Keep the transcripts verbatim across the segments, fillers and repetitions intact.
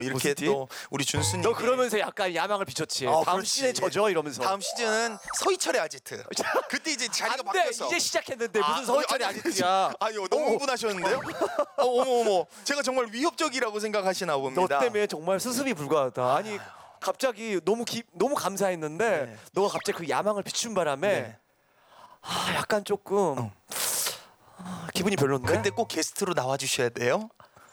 이렇게 무슨 티? 또 우리 준수님 너 그러면서 약간 야망을 비쳤지. 어, 다음 그렇지. 시즌에 져줘 이러면서. 다음 시즌은 서희철의 아지트. 그때 이제 자리가 안돼 바뀌었어. 이제 시작했는데 아, 무슨 서울철이 아니, 아지트야. 아니 너무 어. 흥분하셨는데요? 어, 어머 어머 제가 정말 위협적이라고 생각하시나 너 봅니다. 때문에 정말 수습이 불가하다. 아니 갑자기 너무 기, 너무 감사했는데 네. 너가 갑자기 그 야망을 비춘 바람에 네. 아, 약간 조금 어. 아, 기분이 별론데. 그때 꼭 게스트로 나와 주셔야 돼요.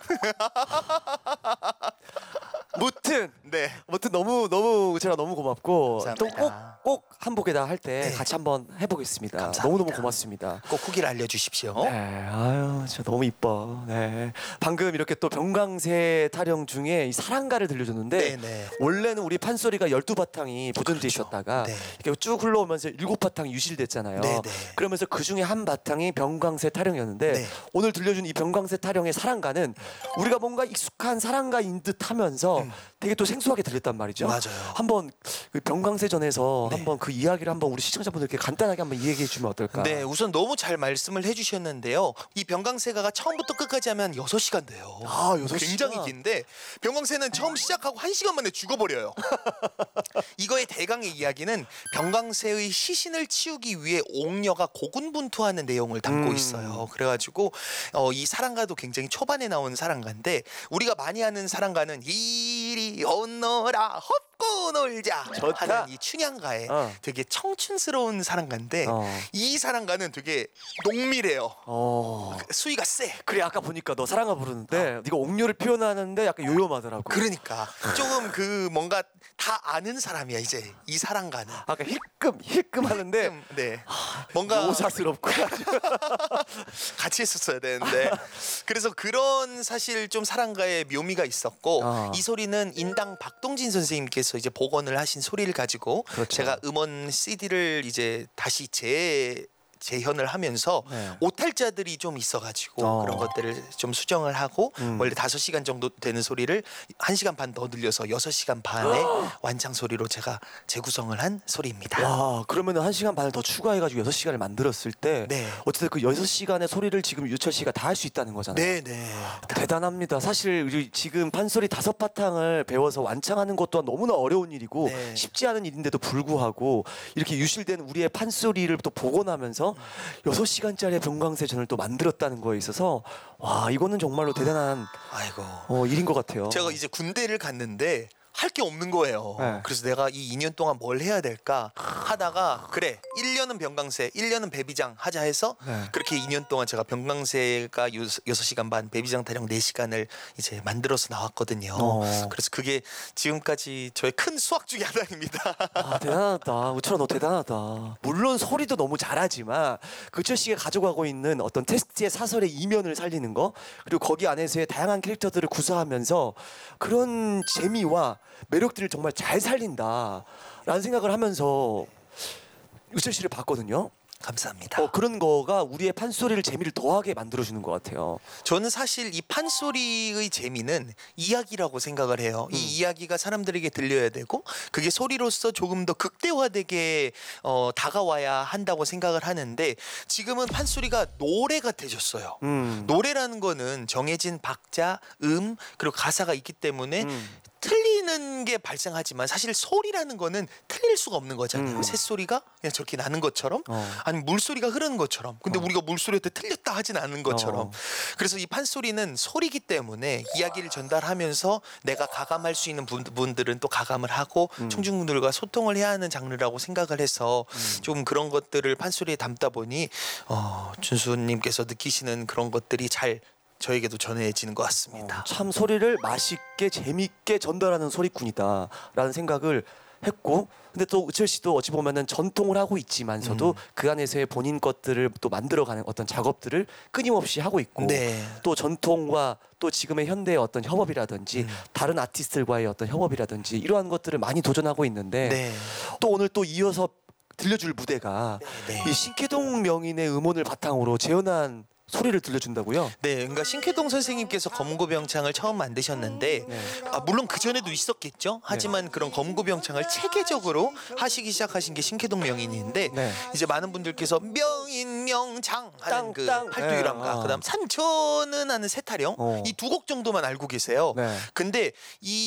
무튼 네. 무튼 너무 너무 제가 너무 고맙고 감사합니다. 또 꼭 꼭 한복에다 할 때 네. 같이 한번 해보겠습니다. 감사합니다. 너무 너무 고맙습니다. 꼭 후기를 알려주십시오. 네, 아유, 진짜 너무 이뻐. 네, 방금 이렇게 또 병강세 타령 중에 이 사랑가를 들려줬는데 네, 네. 원래는 우리 판소리가 열두 바탕이 보존돼 그렇죠. 있었다가 네. 이렇게 쭉 흘러오면서 일곱 바탕이 유실됐잖아요. 네, 네. 그러면서 그 중에 한 바탕이 병강세 타령이었는데 네. 오늘 들려준 이 병강세 타령의 사랑가는 우리가 뭔가 익숙한 사랑가인 듯하면서 되게 또 생소하게 들렸단 말이죠. 음. 맞아요. 한번 그 병강세전에서 네. 한번 그 이야기를 한번 우리 시청자분들께 간단하게 한번 이야기해 주면 어떨까? 네, 우선 너무 잘 말씀을 해주셨는데요. 이 병강세가가 처음부터 끝까지 하면 여섯 시간 돼요. 아, 여섯 굉장히 시간? 긴데 병강세는 처음 시작하고 한 시간 만에 죽어버려요. 이거의 대강의 이야기는 병강세의 시신을 치우기 위해 옥녀가 고군분투하는 내용을 담고 음. 있어요. 그래가지고 어, 이 사랑가도 굉장히 초반에 나온 사랑가인데 우리가 많이 아는 사랑가는 이리 온너라 헛고 놀자 좋다. 하는 이 춘향가에 어. 되게 청춘스러운 사랑가인데 어. 이 사랑가는 되게 농밀해요. 어. 수위가 세. 그래 아까 보니까 너 사랑아 부르는데 네가 옥녀를 표현하는데 약간 요염하더라고. 그러니까 조금 그 뭔가 다 아는 사람이야 이제 이 사랑가는. 아까 힐끔 힐끔 하는데 음, 네. 뭔가 오사스럽고. 같이 했었어야 되는데 그래서 그런 사실 좀 사랑가의 묘미가 있었고 어. 이 소리는 인당 박동진 선생님께서 이제 복원을 하신 소리를 가지고 그렇죠. 제가 음원 씨디를 이제 다시 재 재현을 하면서 네. 오탈자들이 좀 있어가지고 어. 그런 것들을 좀 수정을 하고 음. 원래 다섯 시간 정도 되는 소리를 한 시간 반 더 늘려서 여섯 시간 반의 완창 소리로 제가 재구성을 한 소리입니다. 와 그러면은 한 시간 반을 더 추가해가지고 여섯 시간을 만들었을 때 네. 어쨌든 그 여섯 시간의 소리를 지금 유철 씨가 다 할 수 있다는 거잖아요. 네네. 대단합니다. 사실 우리 지금 판소리 다섯 바탕을 배워서 완창하는 것 또한 너무나 어려운 일이고 네. 쉽지 않은 일인데도 불구하고 이렇게 유실된 우리의 판소리를 또 복원하면서 여섯 시간짜리 병강세전을 또 만들었다는 거에 있어서 와 이거는 정말로 대단한 아이고. 어, 일인 것 같아요. 제가 이제 군대를 갔는데 할 게 없는 거예요. 네. 그래서 내가 이 이 년 동안 뭘 해야 될까 하다가 그래 일 년은 병강세 일 년은 배비장 하자 해서 네. 그렇게 이 년 동안 제가 병강세가 여섯 시간 반 배비장 타령 네 시간을 이제 만들어서 나왔거든요. 어. 그래서 그게 지금까지 저의 큰 수학 중에 하나입니다. 아 대단하다. 우철아 너 대단하다. 물론 소리도 너무 잘하지만 그철 씨가 가져가고 있는 어떤 텍스트의 사설의 이면을 살리는 거 그리고 거기 안에서의 다양한 캐릭터들을 구사하면서 그런 재미와 매력들을 정말 잘 살린다라는 생각을 하면서 우철 씨를 봤거든요. 감사합니다. 어, 그런 거가 우리의 판소리를 재미를 더하게 만들어주는 것 같아요. 저는 사실 이 판소리의 재미는 이야기라고 생각을 해요. 이 음. 이야기가 사람들에게 들려야 되고 그게 소리로서 조금 더 극대화되게 어, 다가와야 한다고 생각을 하는데 지금은 판소리가 노래가 되셨어요. 음. 노래라는 거는 정해진 박자, 음 그리고 가사가 있기 때문에 음. 틀리는 게 발생하지만 사실 소리라는 거는 틀릴 수가 없는 거잖아요. 음. 새소리가 그냥 저렇게 나는 것처럼 어. 아니면 물소리가 흐르는 것처럼 근데 우리가 물소리한테 틀렸다 하진 않은 것처럼 어. 그래서 이 판소리는 소리기 때문에 이야기를 전달하면서 내가 가감할 수 있는 분, 분들은 또 가감을 하고 음. 청중분들과 소통을 해야 하는 장르라고 생각을 해서 음. 좀 그런 것들을 판소리에 담다 보니 어, 준수님께서 느끼시는 그런 것들이 잘 저에게도 전해지는 것 같습니다. 어, 참 소리를 맛있게 재밌게 전달하는 소리꾼이다라는 생각을 했고 근데 또 우철 씨도 어찌 보면은 전통을 하고 있지만서도 음. 그 안에서의 본인 것들을 또 만들어가는 어떤 작업들을 끊임없이 하고 있고 네. 또 전통과 또 지금의 현대의 어떤 협업이라든지 음. 다른 아티스트들과의 어떤 협업이라든지 이러한 것들을 많이 도전하고 있는데 네. 또 오늘 또 이어서 들려줄 무대가 네. 이 신케동 명인의 음원을 바탕으로 재현한 소리를 들려준다고요? 네, 그러니까 신쾌동 선생님께서 검고병창을 처음 만드셨는데 네. 아, 물론 그 전에도 있었겠죠. 하지만 그런 검고병창을 체계적으로 하시기 시작하신 게 신쾌동 명인인데 네. 이제 많은 분들께서 명인명장 하는 땅, 그 땅. 팔뚝이랑가 네. 아. 그다음 산초는 하는 세타령 어. 이 두 곡 정도만 알고 계세요. 네. 근데 이